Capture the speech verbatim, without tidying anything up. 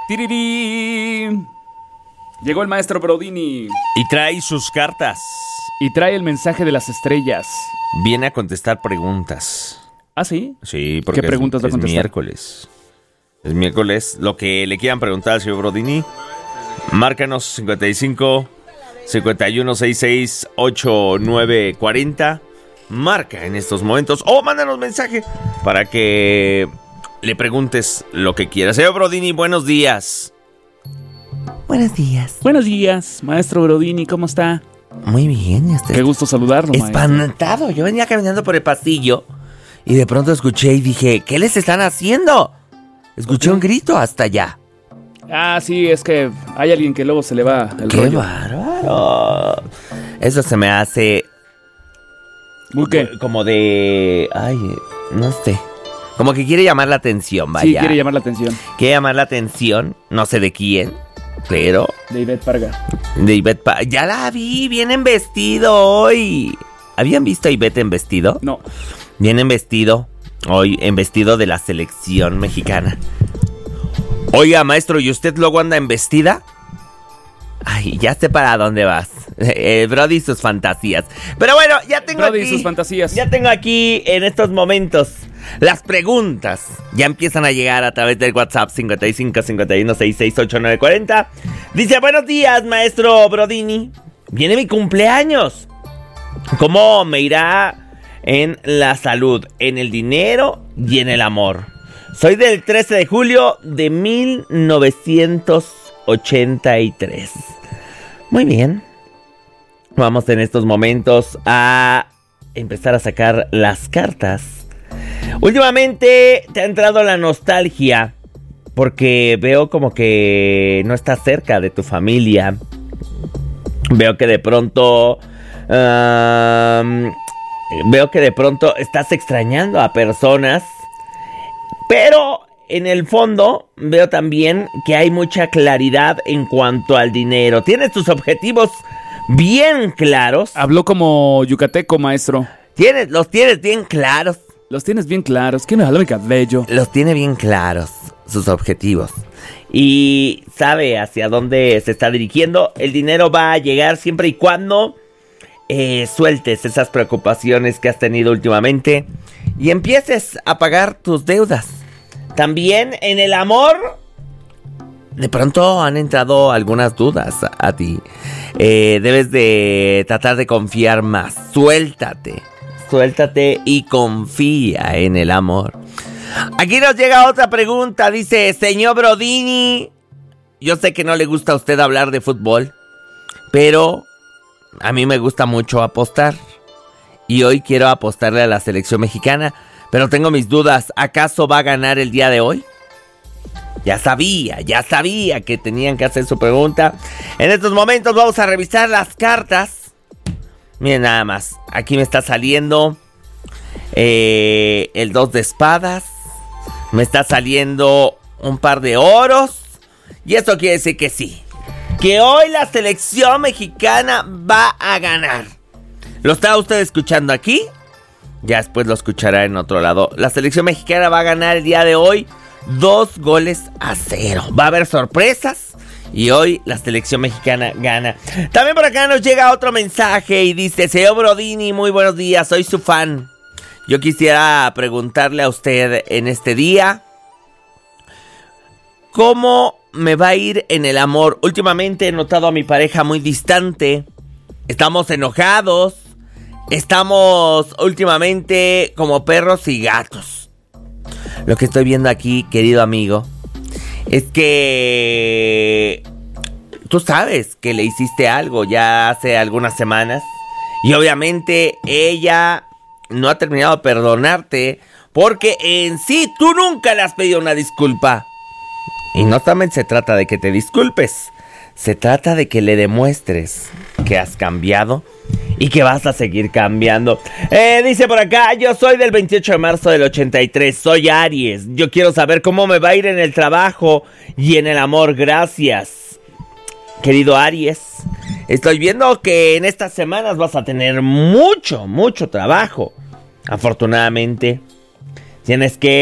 ¡Tirirí! Llegó el maestro Brodini. Y trae sus cartas. Y trae el mensaje de las estrellas. Viene a contestar preguntas. ¿Ah, sí? Sí, porque ¿Qué preguntas es, va a es contestar? miércoles. Es miércoles. Lo que le quieran preguntar al señor Brodini, márcanos cincuenta y cinco, cincuenta y uno, sesenta y seis, ochenta y nueve, cuarenta. Marca en estos momentos o mándanos mensaje para que le preguntes lo que quieras. Señor Brodini, buenos días. Buenos días. Buenos días, maestro Brodini, ¿cómo está? Muy bien, ¿y usted? Qué gusto saludarlo, maestro. Espantado. Yo venía caminando por el pasillo y de pronto escuché y dije, ¿qué les están haciendo? Escuché un grito hasta allá. Ah, sí, es que hay alguien que luego se le va el ¡Qué rollo. bárbaro! Eso se me hace ¿Muy qué? como de... Ay, no sé. Como que quiere llamar la atención, vaya. Sí, quiere llamar la atención. Quiere llamar la atención, no sé de quién, pero... De Ivette Parga. De Ivette Pa- Ya la vi, viene en vestido hoy. ¿Habían visto a Ivette en vestido? No. Viene en vestido, hoy en vestido de la selección mexicana. Oiga, maestro, ¿y usted luego anda en vestida? Ay, ya sé para dónde vas. Eh, Brody y sus fantasías. Pero bueno, ya tengo Brody y aquí... sus fantasías. Ya tengo aquí en estos momentos las preguntas. Ya empiezan a llegar a través del WhatsApp cincuenta y cinco, cincuenta y uno, sesenta y seis, ochenta y nueve, cuarenta. Dice, buenos días, maestro Brodini. Viene mi cumpleaños. ¿Cómo me irá en la salud, en el dinero y en el amor? Soy del trece de julio de mil novecientos ochenta y tres. Muy bien. Vamos en estos momentos a empezar a sacar las cartas. Últimamente te ha entrado la nostalgia porque veo como que no estás cerca de tu familia. Veo que de pronto... Um, veo que de pronto estás extrañando a personas. Pero en el fondo veo también que hay mucha claridad en cuanto al dinero. Tienes tus objetivos bien claros. Habló como yucateco, maestro. Tienes, los tienes bien claros. Los tienes bien claros. ¿Quién me jaló mi cabello? Los tiene bien claros sus objetivos. Y sabe hacia dónde se está dirigiendo. El dinero va a llegar siempre y cuando eh, sueltes esas preocupaciones que has tenido últimamente y empieces a pagar tus deudas. También en el amor, de pronto han entrado algunas dudas a, a ti. Eh, debes de tratar de confiar más. Suéltate. Suéltate y confía en el amor. Aquí nos llega otra pregunta. Dice, señor Brodini, yo sé que no le gusta a usted hablar de fútbol, pero a mí me gusta mucho apostar. Y hoy quiero apostarle a la selección mexicana, pero tengo mis dudas. ¿Acaso va a ganar el día de hoy? Ya sabía, ya sabía que tenían que hacer su pregunta. En estos momentos vamos a revisar las cartas. Miren nada más, aquí me está saliendo eh, el dos de espadas. Me está saliendo un par de oros. Y eso quiere decir que sí, que hoy la selección mexicana va a ganar. ¿Lo está usted escuchando aquí? Ya después lo escuchará en otro lado. La selección mexicana va a ganar el día de hoy dos goles a cero. Va a haber sorpresas. Y hoy la selección mexicana gana. También por acá nos llega otro mensaje y dice, señor Brodini, muy buenos días, soy su fan. Yo quisiera preguntarle a usted en este día, ¿cómo me va a ir en el amor? Últimamente he notado a mi pareja muy distante. Estamos enojados. Estamos últimamente como perros y gatos. Lo que estoy viendo aquí, querido amigo, es que tú sabes que le hiciste algo ya hace algunas semanas. Y obviamente ella no ha terminado de perdonarte porque en sí tú nunca le has pedido una disculpa. Y no solamente se trata de que te disculpes, se trata de que le demuestres que has cambiado y que vas a seguir cambiando. Eh, dice por acá, yo soy del veintiocho de marzo del ochenta y tres, soy Aries. Yo quiero saber cómo me va a ir en el trabajo y en el amor. Gracias, querido Aries. Estoy viendo que en estas semanas vas a tener mucho, mucho trabajo. Afortunadamente, tienes que